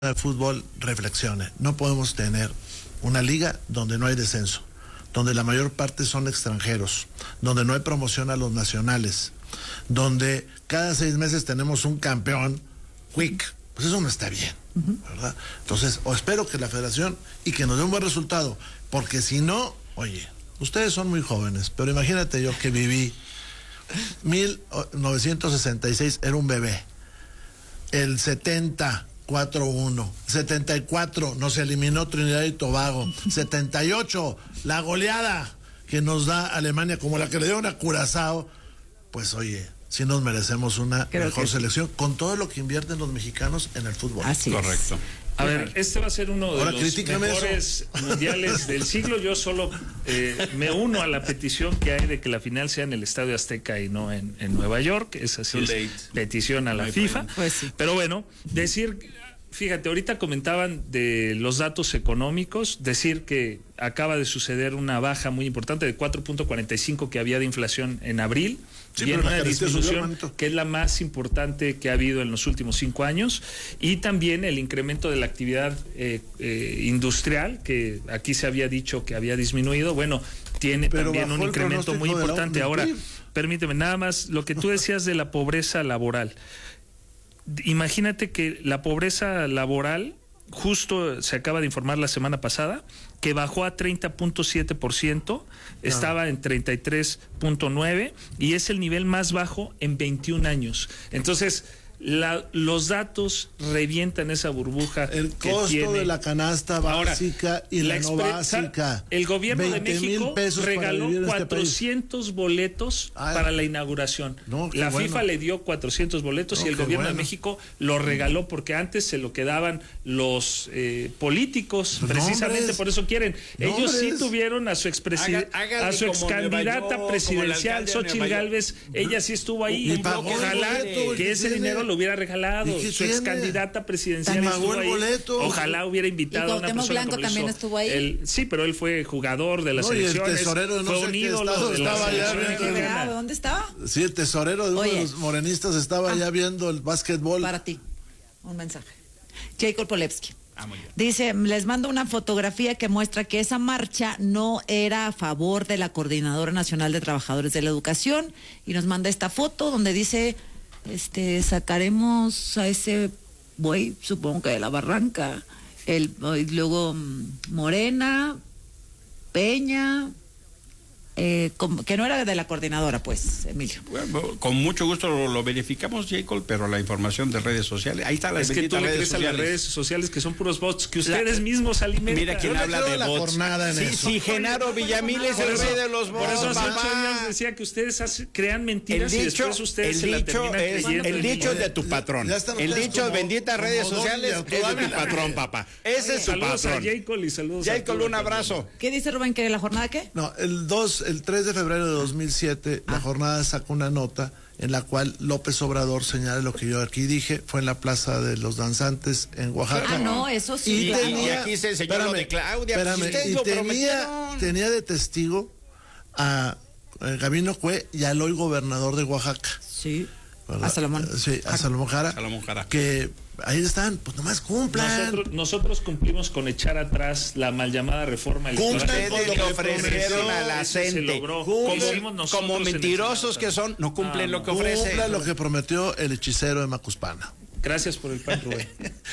de fútbol reflexione. No podemos tener una liga donde no hay descenso, donde la mayor parte son extranjeros, donde no hay promoción a los nacionales, donde cada 6 meses tenemos un campeón quick. Pues eso no está bien, ¿verdad? Entonces, espero que la federación y que nos dé un buen resultado, porque si no, oye, ustedes son muy jóvenes, pero imagínate yo que viví 1966, era un bebé, el 70, 4-1, 74 nos eliminó Trinidad y Tobago, 78 la goleada que nos da Alemania, como la que le dieron a Curazao. Pues oye, sí nos merecemos una mejor selección, con todo lo que invierten los mexicanos en el fútbol. Así correcto. A ver, este va a ser uno de los mejores mundiales del siglo. Yo solo me uno a la petición que hay de que la final sea en el Estadio Azteca y no en Nueva York. Esa sí es petición a la FIFA. Pues sí. Pero bueno, fíjate, ahorita comentaban de los datos económicos, decir que acaba de suceder una baja muy importante de 4.45 que había de inflación en abril. Sí, y en una disminución subió, que es la más importante que ha habido en los últimos 5 años, y también el incremento de la actividad industrial, que aquí se había dicho que había disminuido, bueno, tiene también un incremento muy importante. Ahora, permíteme, nada más, lo que tú decías de la pobreza laboral. Imagínate que la pobreza laboral, justo se acaba de informar la semana pasada, que bajó a 30.7%, estaba en 33.9% y es el nivel más bajo en 21 años. Entonces, los datos revientan esa burbuja. El costo de la canasta básica. Ahora, y la no básica. El gobierno de México regaló 400 boletos para la inauguración. La FIFA le dio 400 boletos y el gobierno de México lo regaló, porque antes se lo quedaban los políticos, precisamente por eso quieren. Ellos sí tuvieron a su excandidata presidencial, Xóchitl Gálvez, ella sí estuvo ahí. Ojalá que ese dinero lo hubiera regalado. Su ex candidata presidencial estuvo ahí. Ojalá hubiera invitado a una persona Blanco como también estuvo ahí. Sí, pero él fue jugador de las selecciones. Y el tesorero fue un ídolo de la selección mexicana. ¿Dónde estaba? Sí, el tesorero de uno de los morenistas estaba allá viendo el básquetbol. Para ti, un mensaje. Jacob Polevsky. Dice, les mando una fotografía que muestra que esa marcha no era a favor de la Coordinadora Nacional de Trabajadores de la Educación, y nos manda esta foto donde dice, sacaremos a ese buey, supongo que de la barranca, y luego Morena, Peña, que no era de la coordinadora, pues, Emilio. Bueno, con mucho gusto lo verificamos, Jacob, pero la información de redes sociales, ahí está la Es que tú le crees a las redes sociales que son puros bots, que ustedes mismos alimentan. Mira quién habla de bots. Sí, Genaro Villamil es el rey de los bots. Por eso hace 8 años decía que ustedes crean mentiras y después ustedes se la terminan creyendo. El dicho es de tu patrón. El dicho, benditas redes sociales, es de tu patrón, papá. Ese es tu patrón. Saludos a Jacob y saludos a Jacob, un abrazo. ¿Qué dice Rubén, que la jornada qué? No, el 3 de febrero de 2007, la jornada sacó una nota en la cual López Obrador señala lo que yo aquí dije, fue en la Plaza de los Danzantes en Oaxaca. No, eso sí. Y aquí se enseñó lo de Claudia. Tenía de testigo a Gabino Cue y al hoy gobernador de Oaxaca. Sí. ¿verdad? A Salomón. Sí, a Salomón Jara. Que ahí están, pues nomás cumplan. Nosotros cumplimos con echar atrás la mal llamada reforma electoral. Ustedes le ofrecieron a la gente. Como mentirosos que son, no cumplen lo que ofrecen. Cumplan lo que prometió el hechicero de Macuspana. Gracias por el pan, Rubén.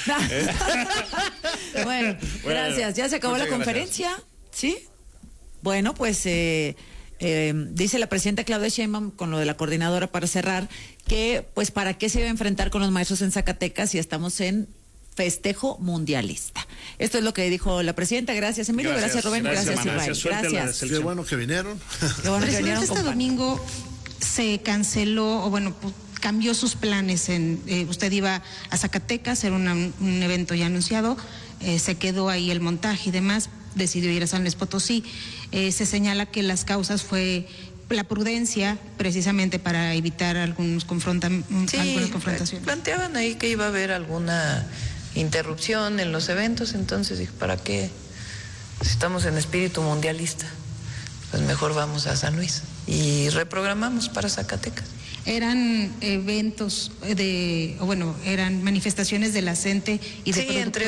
Bueno, gracias. Ya se acabó la conferencia, ¿sí? Bueno, pues dice la presidenta Claudia Sheinbaum, con lo de la coordinadora para cerrar, que pues para qué se iba a enfrentar con los maestros en Zacatecas si estamos en festejo mundialista. Esto es lo que dijo la presidenta. Gracias, Emilio. Gracias Rubén. Gracias, Israel. Gracias. Qué bueno que vinieron. Qué bueno que vinieron. Este domingo se canceló, o bueno, cambió sus planes. Usted iba a Zacatecas, era un evento ya anunciado, se quedó ahí el montaje y demás, decidió ir a San Luis Potosí. Se señala que las causas fue la prudencia, precisamente para evitar algunas confrontaciones. Planteaban ahí que iba a haber alguna interrupción en los eventos, entonces dije, ¿para qué? Si estamos en espíritu mundialista, pues mejor vamos a San Luis y reprogramamos para Zacatecas. eran eventos eran manifestaciones de la CENTE y de sí, entre